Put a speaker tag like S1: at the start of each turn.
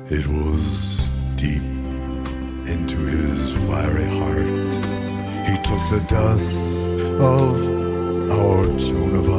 S1: It was deep into his fiery heart. He took the dust of our Joan of